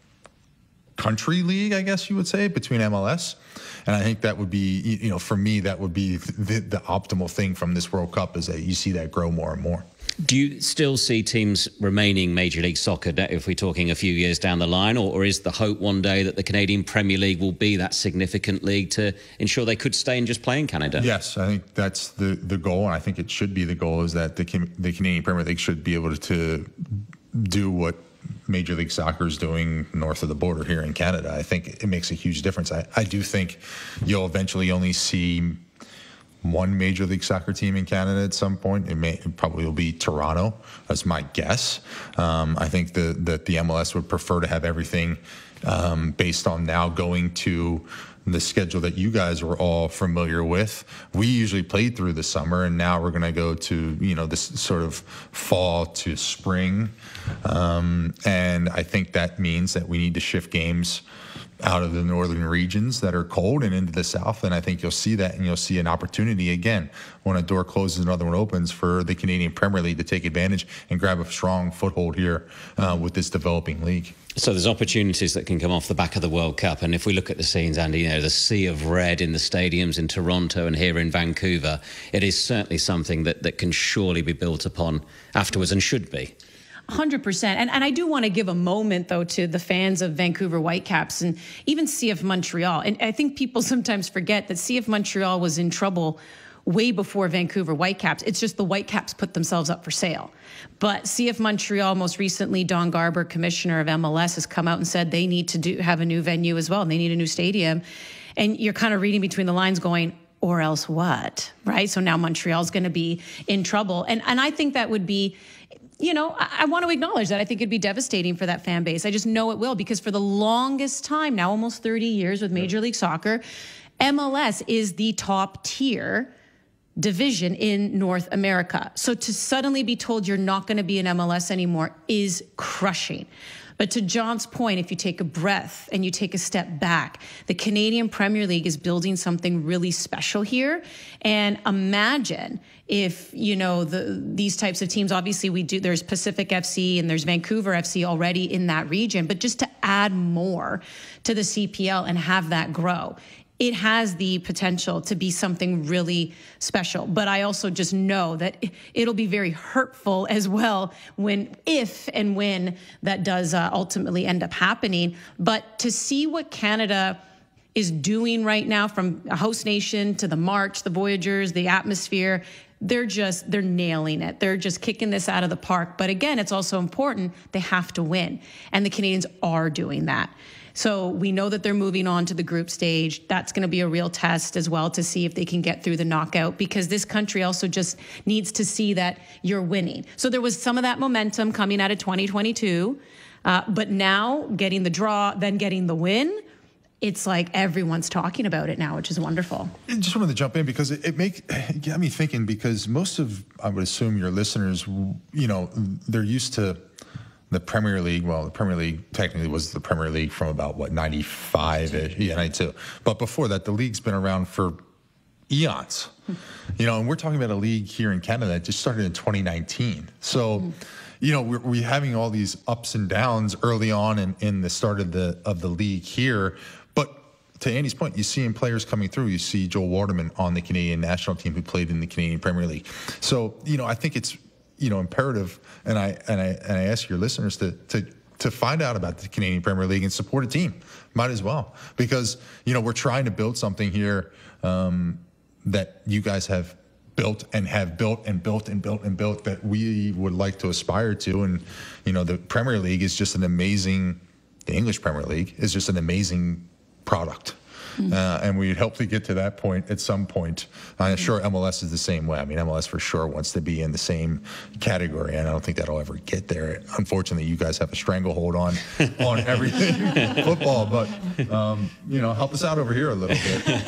country league, I guess you would say, between M L S. And I think that would be, you know, for me, that would be the, the optimal thing from this World Cup, is that you see that grow more and more. Do you still see teams remaining Major League Soccer if we're talking a few years down the line, or, or is the hope one day that the Canadian Premier League will be that significant league to ensure they could stay and just play in Canada? Yes, I think that's the, the goal, and I think it should be the goal, is that the, the Canadian Premier League should be able to do what Major League Soccer is doing north of the border here in Canada. I think it makes a huge difference. I, I do think you'll eventually only see one Major League Soccer team in Canada at some point. It may it probably will be Toronto. That's my guess. Um, I think the, that the M L S would prefer to have everything um, based on now going to the schedule that you guys were all familiar with. We usually played through the summer, and now we're going to go to, you know, this sort of fall to spring. Um, and I think that means that we need to shift games out of the northern regions that are cold and into the south. And I think you'll see that, and you'll see an opportunity again when a door closes, another one opens for the Canadian Premier League to take advantage and grab a strong foothold here uh, with this developing league. So there's opportunities that can come off the back of the World Cup. And if we look at the scenes, Andy, you know, the sea of red in the stadiums in Toronto and here in Vancouver, it is certainly something that, that can surely be built upon afterwards, and should be. one hundred percent. And, and I do want to give a moment, though, to the fans of Vancouver Whitecaps and even C F Montreal. And I think people sometimes forget that C F Montreal was in trouble way before Vancouver Whitecaps. It's just the Whitecaps put themselves up for sale. But C F Montreal, most recently, Don Garber, commissioner of M L S, has come out and said they need to do have a new venue as well. And they need a new stadium. And you're kind of reading between the lines going, or else what, right? So now Montreal's going to be in trouble. And, and I think that would be... You know, I, I want to acknowledge that. I think it'd be devastating for that fan base. I just know it will, because for the longest time, now almost thirty years with Major League Soccer, M L S is the top tier division in North America. So to suddenly be told you're not going to be in M L S anymore is crushing. But to John's point, if you take a breath and you take a step back, the Canadian Premier League is building something really special here. And imagine if, you know, the these types of teams, obviously we do, there's Pacific F C and there's Vancouver F C already in that region, but just to add more to the C P L and have that grow, it has the potential to be something really special. But I also just know that it'll be very hurtful as well when, if and when that does uh, ultimately end up happening. But to see what Canada is doing right now, from a host nation to the March, the Voyagers, the atmosphere, they're just, they're nailing it. They're just kicking this out of the park. But again, it's also important, they have to win. And the Canadians are doing that. So we know that they're moving on to the group stage. That's going to be a real test as well to see if they can get through the knockout, because this country also just needs to see that you're winning. So there was some of that momentum coming out of twenty twenty-two, uh, but now getting the draw, then getting the win, it's like everyone's talking about it now, which is wonderful. I just wanted to jump in because it, it, make, it got me thinking, because most of, I would assume, your listeners, you know, they're used to the Premier League. Well, the Premier League technically was the Premier League from about, what, ninety-five-ish, yeah, ninety-two. But before that, the league's been around for eons. You know, and we're talking about a league here in Canada that just started in twenty nineteen. So, mm. you know, we're, we're having all these ups and downs early on in, in the start of the of the league here. But to Andy's point, you see players coming through. You see Joel Waterman on the Canadian national team who played in the Canadian Premier League. So, you know, I think it's, you know, imperative, and I and I and I ask your listeners to to to find out about the Canadian Premier League and support a team. Might as well, because you know we're trying to build something here um, that you guys have built and have built and built and built and built that we would like to aspire to. And you know the Premier League is just an amazing. The English Premier League is just an amazing product. Mm-hmm. Uh, and we'd hope to get to that point at some point. I'm sure M L S is the same way. I mean, M L S for sure wants to be in the same category, and I don't think that'll ever get there. Unfortunately, you guys have a stranglehold on on everything football, but um, you know, help us out over here a little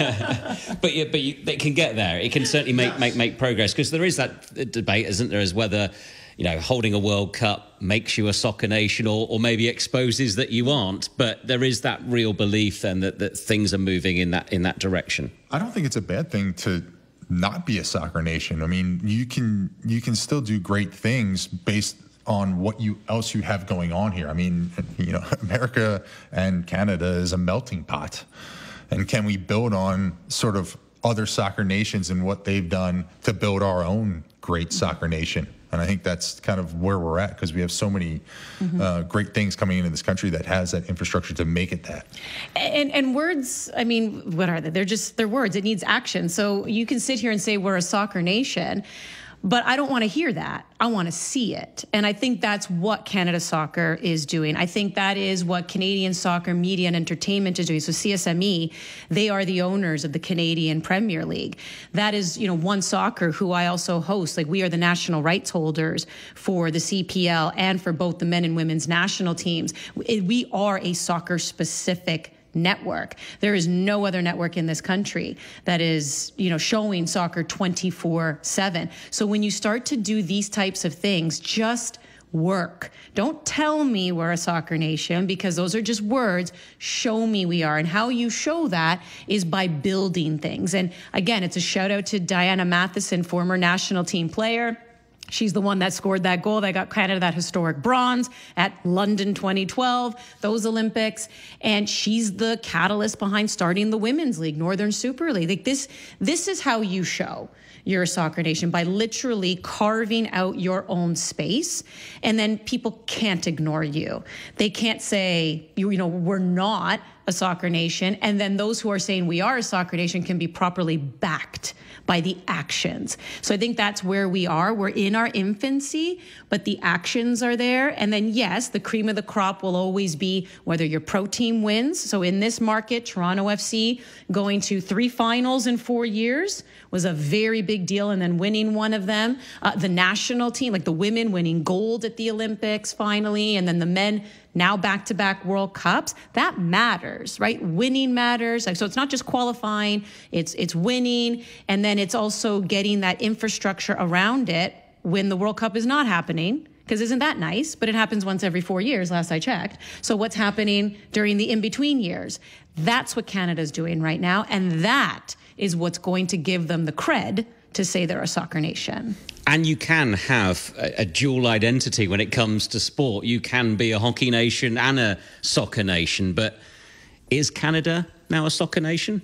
bit. but yeah, but you, it can get there. It can certainly make yes. make make progress, because there is that debate, isn't there, as whether, you know, holding a World Cup makes you a soccer nation, or, or maybe exposes that you aren't. But there is that real belief then that, that things are moving in that in that direction. I don't think it's a bad thing to not be a soccer nation. I mean, you can you can still do great things based on what you else you have going on here. I mean, you know, America and Canada is a melting pot. And can we build on sort of other soccer nations and what they've done to build our own great soccer nation? And I think that's kind of where we're at, because we have so many mm-hmm. uh, great things coming into this country that has that infrastructure to make it that. And, and words, I mean, what are they? They're just, they're words. It needs action. So you can sit here and say we're a soccer nation, but I don't want to hear that. I want to see it. And I think that's what Canada Soccer is doing. I think that is what Canadian Soccer Media and Entertainment is doing. So C S M E, they are the owners of the Canadian Premier League. That is, you know, One Soccer, who I also host. Like, we are the national rights holders for the C P L and for both the men and women's national teams. We are a soccer-specific network. There is no other network in this country that is, you know, showing soccer twenty-four seven. So when you start to do these types of things, just work. Don't tell me we're a soccer nation, because those are just words. Show me we are. And how you show that is by building things. And again, it's a shout out to Diana Matheson, former national team player. She's the one that scored that goal that got Canada that historic bronze at London twenty twelve, those Olympics. And she's the catalyst behind starting the Women's League, Northern Super League. Like this, this is how you show you're a soccer nation, by literally carving out your own space. And then people can't ignore you. They can't say, you, you know, we're not a soccer nation. And then those who are saying we are a soccer nation can be properly backed by the actions. So I think that's where we are. We're in our infancy, but the actions are there. And then, yes, the cream of the crop will always be whether your pro team wins. So in this market, Toronto F C going to three finals in four years was a very big deal, and then winning one of them. Uh, the national team, like the women winning gold at the Olympics finally, and then the men now back-to-back World Cups. That matters, right? Winning matters. Like, so it's not just qualifying, it's it's winning, and then it's also getting that infrastructure around it when the World Cup is not happening. Because isn't that nice? But it happens once every four years, last I checked. So what's happening during the in-between years? That's what Canada's doing right now, and that is what's going to give them the cred to say they're a soccer nation. And you can have a, a dual identity when it comes to sport. You can be a hockey nation and a soccer nation, but is Canada now a soccer nation?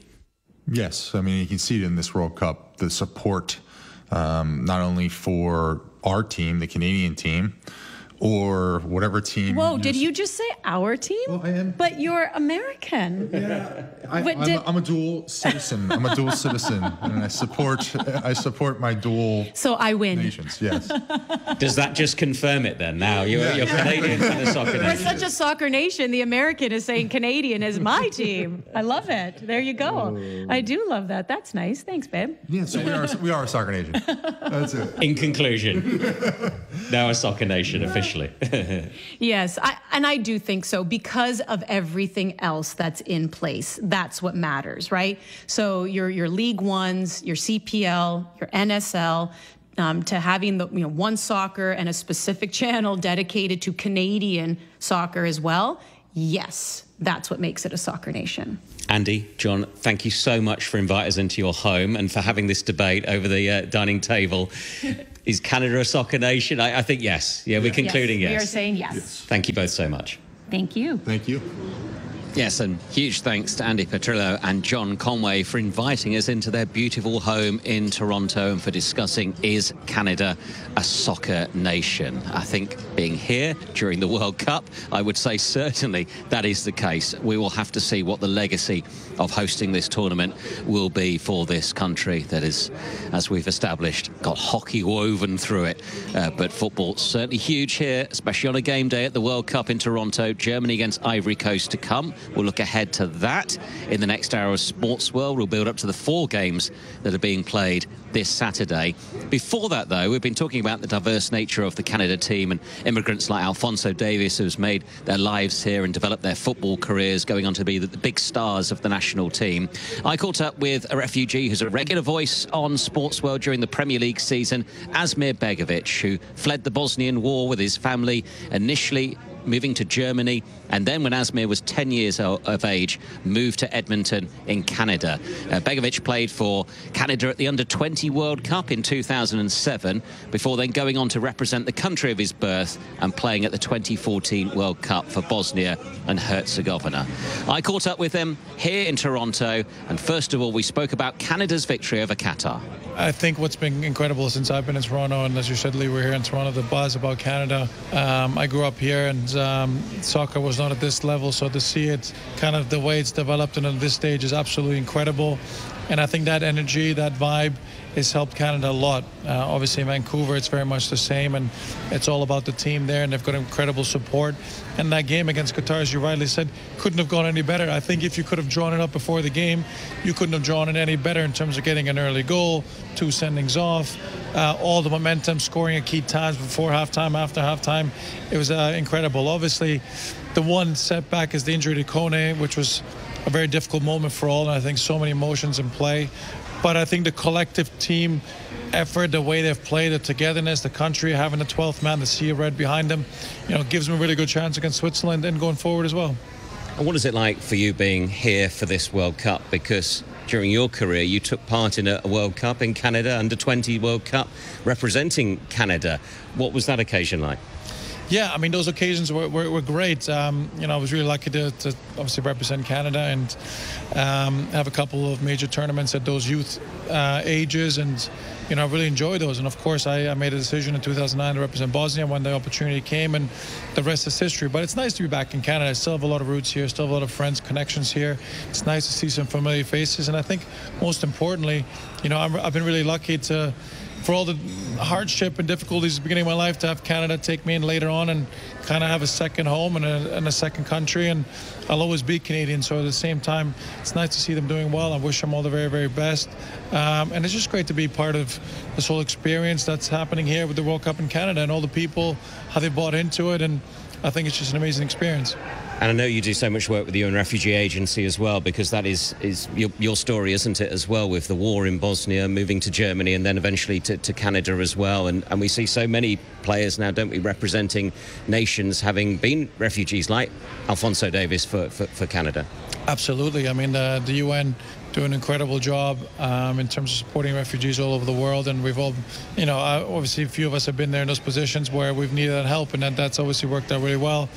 Yes. I mean, you can see it in this World Cup, the support, um, not only for our team, the Canadian team, or whatever team. Whoa, did you just say our team? Well, I am. But you're American. Yeah, I, But I'm, did- a, I'm a dual citizen. I'm a dual citizen, and I support I support my dual So I win. nations. Yes. Does that just confirm it then? Now you're, Yeah. you're Canadian for the soccer We're nation. such a soccer nation. The American is saying Canadian is my team. I love it. There you go. I do love that. That's nice. Thanks, babe. Yeah. So we are we are a soccer nation. That's it. In conclusion, now a soccer nation officially. Yes, I, and I do think so because of everything else that's in place. That's what matters, right? So your your League Ones, your C P L, your N S L, um, to having the you know one soccer and a specific channel dedicated to Canadian soccer as well. Yes, that's what makes it a soccer nation. Andy, John, thank you so much for inviting us into your home and for having this debate over the uh, dining table. Is Canada a soccer nation? I, I think yes. Yeah, we're concluding yes. We are saying yes. Thank you both so much. Thank you. Thank you. Yes, and huge thanks to Andy Petrillo and John Conway for inviting us into their beautiful home in Toronto and for discussing, is Canada a soccer nation? I think being here during the World Cup, I would say certainly that is the case. We will have to see what the legacy of hosting this tournament will be for this country that is, as we've established, got hockey woven through it. Uh, but football certainly huge here, especially on a game day at the World Cup in Toronto. Germany against Ivory Coast to come. We'll look ahead to that in the next hour of Sports World. We'll build up to the four games that are being played this Saturday. Before that, though, we've been talking about the diverse nature of the Canada team and immigrants like Alphonso Davies, who's made their lives here and developed their football careers, going on to be the, the big stars of the national team. I caught up with a refugee who's a regular voice on Sports World during the Premier League season, Asmir Begovic, who fled the Bosnian War with his family, initially moving to Germany, and then when Asmir was ten years of age, moved to Edmonton in Canada. Uh, Begovic played for Canada at the under twenty World Cup in two thousand seven, before then going on to represent the country of his birth and playing at the twenty fourteen World Cup for Bosnia and Herzegovina. I caught up with him here in Toronto, and first of all, we spoke about Canada's victory over Qatar. I think what's been incredible since I've been in Toronto, and as you said, Lee, we're here in Toronto, the buzz about Canada. Um, I grew up here, and um, soccer was not at this level, so to see it kind of the way it's developed and at this stage is absolutely incredible. And I think that energy, that vibe has helped Canada a lot. Uh, obviously in Vancouver, it's very much the same, and it's all about the team there, and they've got incredible support. And that game against Qatar, as you rightly said, couldn't have gone any better. I think if you could have drawn it up before the game, you couldn't have drawn it any better in terms of getting an early goal, two sendings off, uh, all the momentum, scoring at key times before halftime, after halftime. It was uh, incredible. Obviously, the one setback is the injury to Kone, which was a very difficult moment for all, and I think so many emotions in play. But I think the collective team effort, the way they've played, the togetherness, the country, having the twelfth man, the sea of red behind them, you know, gives them a really good chance against Switzerland and going forward as well. And what is it like for you being here for this World Cup? Because during your career, you took part in a World Cup in Canada, under twenty World Cup, representing Canada. What was that occasion like? Yeah, I mean, those occasions were, were, were great. Um, you know, I was really lucky to, to obviously represent Canada and um, have a couple of major tournaments at those youth uh, ages, and, you know, I really enjoyed those. And, of course, I, I made a decision in two thousand nine to represent Bosnia when the opportunity came, and the rest is history. But it's nice to be back in Canada. I still have a lot of roots here, still have a lot of friends, connections here. It's nice to see some familiar faces. And I think, most importantly, you know, I'm, I've been really lucky to, for all the hardship and difficulties at the beginning of my life, to have Canada take me in later on and kind of have a second home and a, and a second country. And I'll always be Canadian, so at the same time, it's nice to see them doing well. I wish them all the very, very best. Um, and it's just great to be part of this whole experience that's happening here with the World Cup in Canada and all the people, how they bought into it. And I think it's just an amazing experience. And I know you do so much work with the U N Refugee Agency as well, because that is, is your, your story, isn't it, as well, with the war in Bosnia, moving to Germany and then eventually to, to Canada as well. And, and we see so many players now, don't we, representing nations having been refugees, like Alphonso Davies for, for, for Canada. Absolutely. I mean, uh, the U N do an incredible job um, in terms of supporting refugees all over the world. And we've all, you know, uh, obviously a few of us have been there in those positions where we've needed that help, and that, that's obviously worked out really well.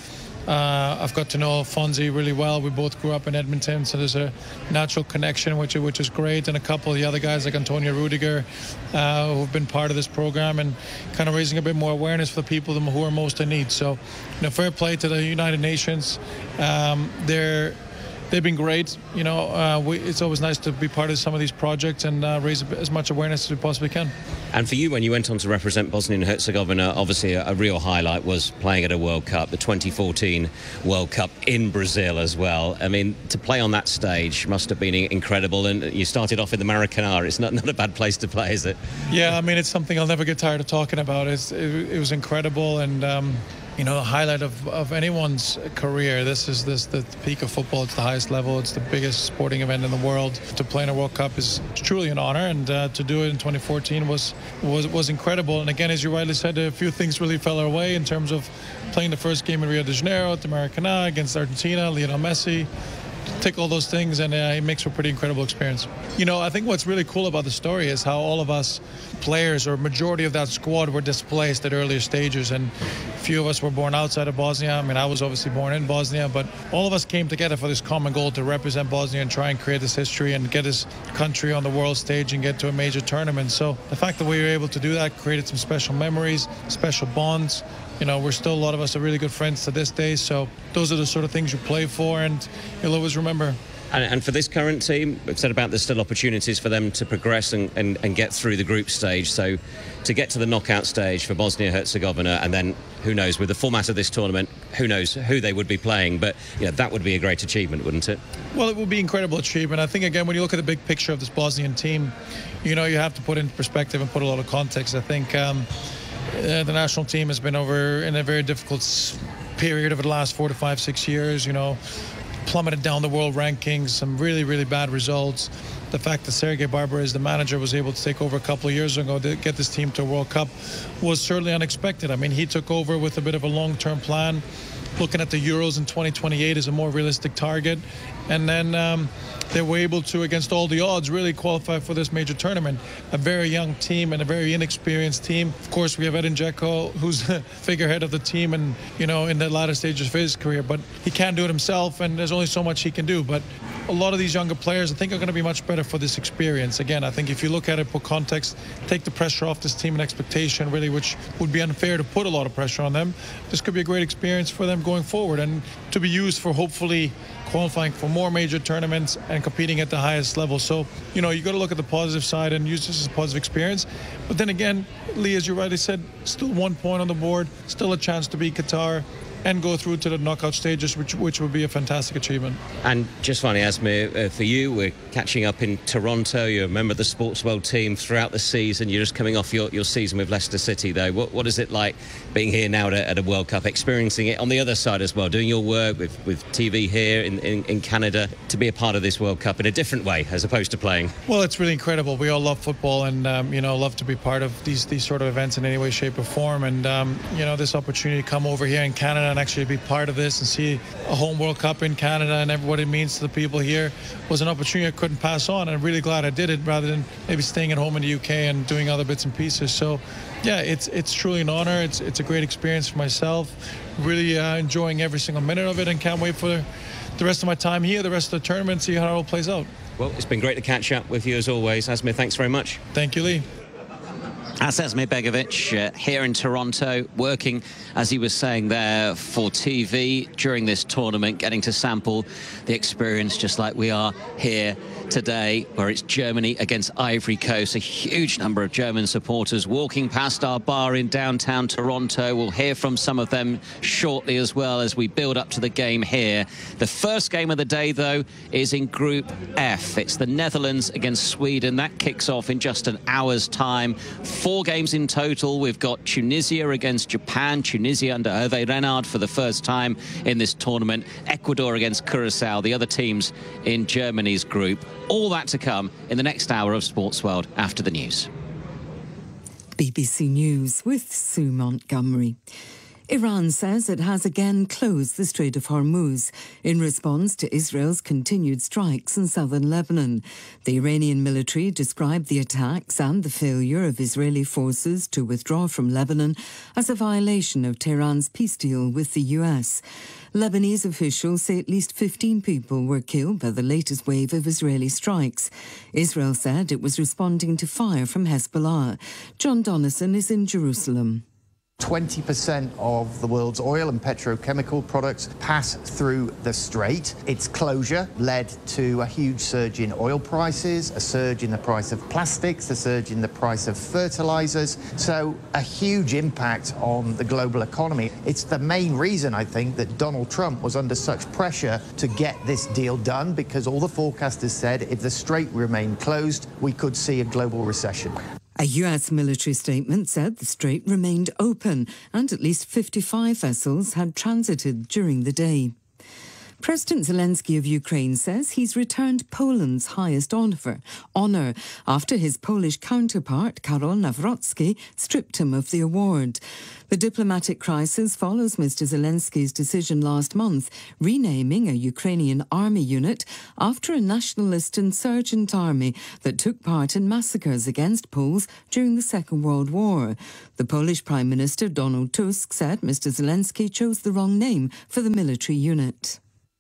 Uh, I've got to know Fonzie really well. We both grew up in Edmonton, so there's a natural connection, which which is great. And a couple of the other guys like Antonio Rudiger, uh, who've been part of this program and kind of raising a bit more awareness for the people who are most in need. So, you know, fair play to the United Nations. Um, they're They've been great. You know, uh, we, it's always nice to be part of some of these projects and uh, raise as much awareness as we possibly can. And for you, when you went on to represent Bosnia and Herzegovina, obviously a, a real highlight was playing at a World Cup, the twenty fourteen World Cup in Brazil as well. I mean, to play on that stage must have been incredible. And you started off in the Maracanã. It's not, not a bad place to play, is it? Yeah, I mean, it's something I'll never get tired of talking about. It's, it, it was incredible. And, um, you know, the highlight of, of anyone's career. This is this the peak of football. It's the highest level. It's the biggest sporting event in the world. To play in a World Cup is truly an honor, and uh, to do it in twenty fourteen was, was was incredible. And again, as you rightly said, a few things really fell our way in terms of playing the first game in Rio de Janeiro at the Maracanã against Argentina, Lionel Messi. Take all those things, and uh, it makes for a pretty incredible experience. You know, I think what's really cool about the story is how all of us players, or majority of that squad, were displaced at earlier stages, and a few of us were born outside of Bosnia. I mean, I was obviously born in Bosnia, but all of us came together for this common goal to represent Bosnia and try and create this history and get this country on the world stage and get to a major tournament. So the fact that we were able to do that created some special memories, special bonds. You know, we're still, a lot of us are really good friends to this day. So those are the sort of things you play for, and you'll always remember. And, and for this current team, we've said about there's still opportunities for them to progress and, and, and get through the group stage. So to get to the knockout stage for Bosnia-Herzegovina, and then who knows, with the format of this tournament, who knows who they would be playing. But you know, that would be a great achievement, wouldn't it? Well, it would be an incredible achievement. I think, again, when you look at the big picture of this Bosnian team, you know, you have to put in perspective and put a lot of context. I think um, uh, the national team has been over in a very difficult period over the last four to five, six years, you know, plummeted down the world rankings, some really, really bad results. The fact that Sergei Barbares, the manager, was able to take over a couple of years ago to get this team to a World Cup was certainly unexpected. I mean, he took over with a bit of a long-term plan, looking at the Euros in twenty twenty-eight as a more realistic target. And then um, they were able to, against all the odds, really qualify for this major tournament. A very young team and a very inexperienced team. Of course, we have Edin Dzeko, who's the figurehead of the team and, you know, in the latter stages of his career. But he can't do it himself, and there's only so much he can do. But a lot of these younger players, I think, are going to be much better for this experience. Again, I think if you look at it, put context, take the pressure off this team and expectation, really, which would be unfair to put a lot of pressure on them. This could be a great experience for them going forward, and to be used for hopefully qualifying for more major tournaments and competing at the highest level. So, you know, you got to look at the positive side and use this as a positive experience. But then again, Lee, as you rightly said, still one point on the board, still a chance to beat Qatar and go through to the knockout stages, which which would be a fantastic achievement. And just finally, Asmir, uh, for you, we're catching up in Toronto. You're a member of the Sports World team throughout the season. You're just coming off your, your season with Leicester City, though. What what is it like being here now at a, at a World Cup, experiencing it on the other side as well, doing your work with, with T V here in, in, in Canada, to be a part of this World Cup in a different way as opposed to playing? Well, it's really incredible. We all love football and, um, you know, love to be part of these, these sort of events in any way, shape or form. And, um, you know, this opportunity to come over here in Canada and actually be part of this and see a home World Cup in Canada and what it means to the people here was an opportunity I couldn't pass on. And I'm really glad I did it rather than maybe staying at home in the U K and doing other bits and pieces. So, yeah, it's it's truly an honor. It's it's a great experience for myself. Really uh, enjoying every single minute of it, and can't wait for the rest of my time here, the rest of the tournament, see how it all plays out. Well, it's been great to catch up with you as always. Asmir, thanks very much. Thank you, Lee. That's Asmir Begovic uh, here in Toronto, working, as he was saying there, for T V during this tournament, getting to sample the experience just like we are here today, where it's Germany against Ivory Coast. A huge number of German supporters walking past our bar in downtown Toronto. We'll hear from some of them shortly as well as we build up to the game here. The first game of the day, though, is in Group F. It's the Netherlands against Sweden. That kicks off in just an hour's time. Four games in total. We've got Tunisia against Japan. Tunisia under Hervé Renard for the first time in this tournament. Ecuador against Curacao, the other teams in Germany's group. All that to come in the next hour of Sports World after the news. B B C News with Sue Montgomery. Iran says it has again closed the Strait of Hormuz in response to Israel's continued strikes in southern Lebanon. The Iranian military described the attacks and the failure of Israeli forces to withdraw from Lebanon as a violation of Tehran's peace deal with the U S. Lebanese officials say at least fifteen people were killed by the latest wave of Israeli strikes. Israel said it was responding to fire from Hezbollah. John Donnison is in Jerusalem. twenty percent of the world's oil and petrochemical products pass through the strait. Its closure led to a huge surge in oil prices, a surge in the price of plastics, a surge in the price of fertilizers. So a huge impact on the global economy. It's the main reason, I think, that Donald Trump was under such pressure to get this deal done, because all the forecasters said if the strait remained closed, we could see a global recession. A U S military statement said the strait remained open and at least fifty-five vessels had transited during the day. President Zelensky of Ukraine says he's returned Poland's highest honour, honour after his Polish counterpart, Karol Nawrocki, stripped him of the award. The diplomatic crisis follows Mister Zelensky's decision last month, renaming a Ukrainian army unit after a nationalist insurgent army that took part in massacres against Poles during the Second World War. The Polish Prime Minister Donald Tusk said Mister Zelensky chose the wrong name for the military unit.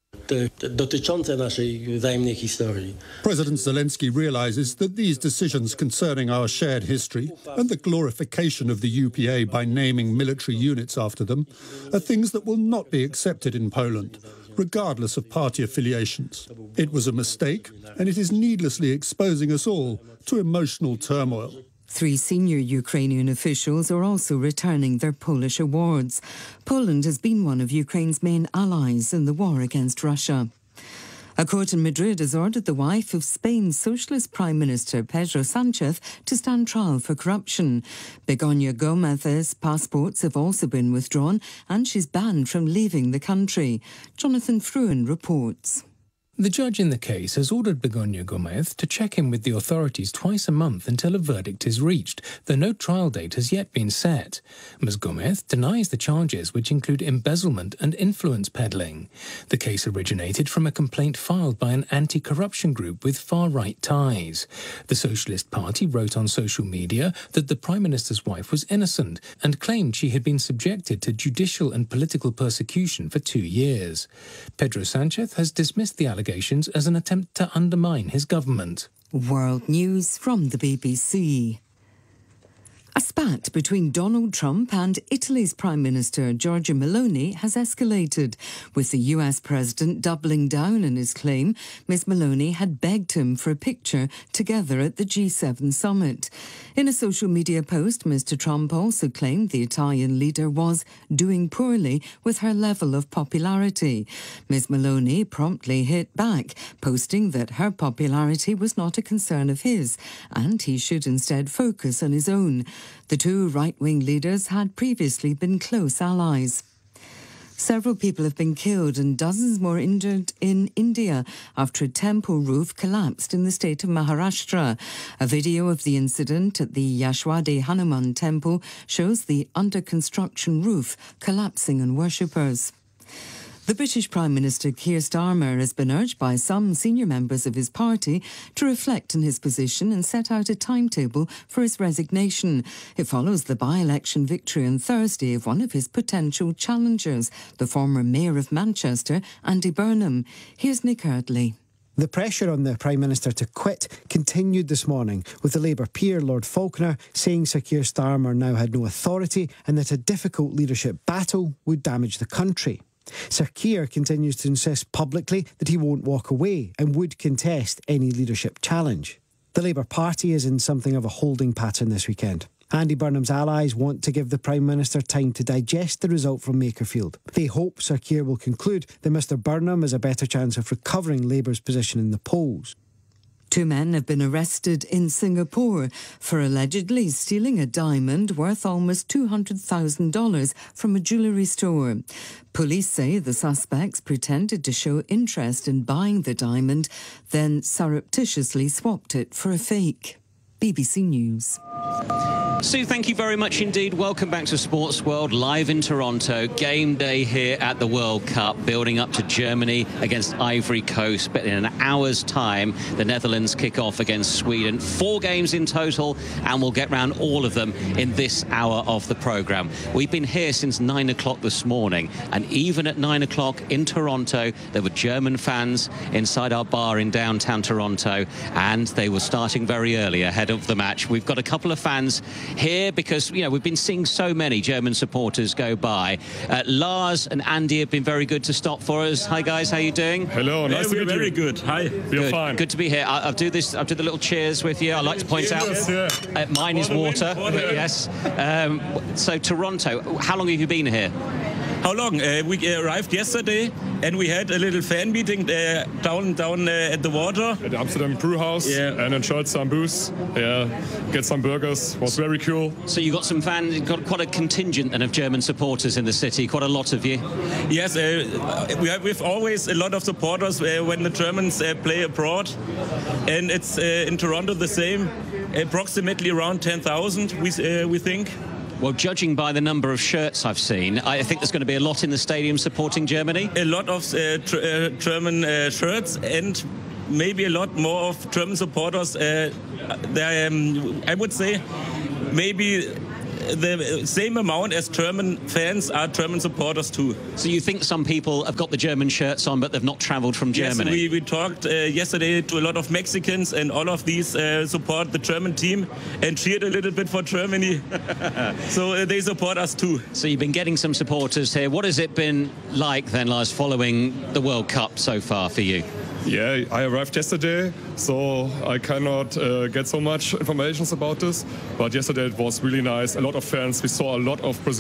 dotyczące naszej wzajemnej historii. President Zelensky realises that these decisions concerning our shared history and the glorification of the U P A by naming military units after them are things that will not be accepted in Poland, regardless of party affiliations. It was a mistake, and it is needlessly exposing us all to emotional turmoil. Three senior Ukrainian officials are also returning their Polish awards. Poland has been one of Ukraine's main allies in the war against Russia. A court in Madrid has ordered the wife of Spain's Socialist Prime Minister Pedro Sánchez to stand trial for corruption. Begoña Gómez's passports have also been withdrawn and she's banned from leaving the country. Jonathan Fruin reports. The judge in the case has ordered Begoña Gómez to check in with the authorities twice a month until a verdict is reached, though no trial date has yet been set. Miz Gómez denies the charges, which include embezzlement and influence peddling. The case originated from a complaint filed by an anti-corruption group with far-right ties. The Socialist Party wrote on social media that the Prime Minister's wife was innocent and claimed she had been subjected to judicial and political persecution for two years. Pedro Sánchez has dismissed the allegations as an attempt to undermine his government. World News from the B B C. A spat between Donald Trump and Italy's Prime Minister Giorgia Meloni has escalated, with the U S President doubling down on his claim Miz Meloni had begged him for a picture together at the G seven summit. In a social media post, Mister Trump also claimed the Italian leader was doing poorly with her level of popularity. Miz Meloni promptly hit back, posting that her popularity was not a concern of his and he should instead focus on his own. The two right-wing leaders had previously been close allies. Several people have been killed and dozens more injured in India after a temple roof collapsed in the state of Maharashtra. A video of the incident at the Yashwadi Hanuman temple shows the under-construction roof collapsing on worshippers. The British Prime Minister Keir Starmer has been urged by some senior members of his party to reflect on his position and set out a timetable for his resignation. It follows the by-election victory on Thursday of one of his potential challengers, the former Mayor of Manchester, Andy Burnham. Here's Nick Eardley. The pressure on the Prime Minister to quit continued this morning, with the Labour peer, Lord Falconer, saying Sir Keir Starmer now had no authority and that a difficult leadership battle would damage the country. Sir Keir continues to insist publicly that he won't walk away and would contest any leadership challenge. The Labour Party is in something of a holding pattern this weekend. Andy Burnham's allies want to give the Prime Minister time to digest the result from Makerfield. They hope Sir Keir will conclude that Mr Burnham has a better chance of recovering Labour's position in the polls. Two men have been arrested in Singapore for allegedly stealing a diamond worth almost two hundred thousand dollars from a jewellery store. Police say the suspects pretended to show interest in buying the diamond, then surreptitiously swapped it for a fake. B B C News. Sue, thank you very much indeed. Welcome back to Sports World, live in Toronto. Game day here at the World Cup, building up to Germany against Ivory Coast. But in an hour's time, the Netherlands kick off against Sweden. Four games in total, and we'll get round all of them in this hour of the programme. We've been here since nine o'clock this morning, and even at nine o'clock in Toronto, there were German fans inside our bar in downtown Toronto, and they were starting very early ahead of the match. We've got a couple of fans here because, you know, we've been seeing so many German supporters go by. Uh, Lars and Andy have been very good to stop for us. Hi guys, how you doing? Hello, nice to meet you. Very good. Hi, we're good, fine. Good to be here. I'll, I'll do this. I'll do the little cheers with you. I like to point out uh, mine is water. Yes. Um, so Toronto. How long have you been here? How long? Uh, we arrived yesterday, and we had a little fan meeting uh, down down uh, at the water. At the Amsterdam Brew House, yeah. And enjoyed some booze. Yeah, get some burgers. Was very cool. So you got some fans, got quite a contingent then of German supporters in the city. Quite a lot of you. Yes, uh, we have we've always a lot of supporters uh, when the Germans uh, play abroad, and it's uh, in Toronto the same. Approximately around ten thousand, we uh, we think. Well, judging by the number of shirts I've seen, I think there's going to be a lot in the stadium supporting Germany. A lot of uh, tr uh, German uh, shirts, and maybe a lot more of German supporters. Uh, they, um, I would say maybe the same amount as German fans are German supporters too. So you think some people have got the German shirts on, but they've not travelled from Germany? Yes, we, we talked uh, yesterday to a lot of Mexicans, and all of these uh, support the German team and cheered a little bit for Germany. So uh, they support us too. So you've been getting some supporters here. What has it been like then, Lars, following the World Cup so far for you? Yeah, I arrived yesterday, so I cannot uh, get so much information about this. But yesterday it was really nice. A lot of fans. We saw a lot of Brazilian